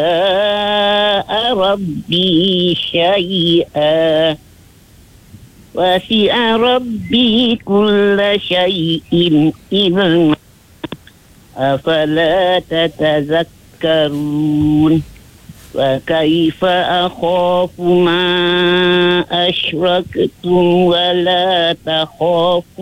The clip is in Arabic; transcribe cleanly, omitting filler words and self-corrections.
ربي شيئا وسع ربي كل شيء علما أفلا تتذكرون وكيف أخاف ما أشركتم ولا تخافون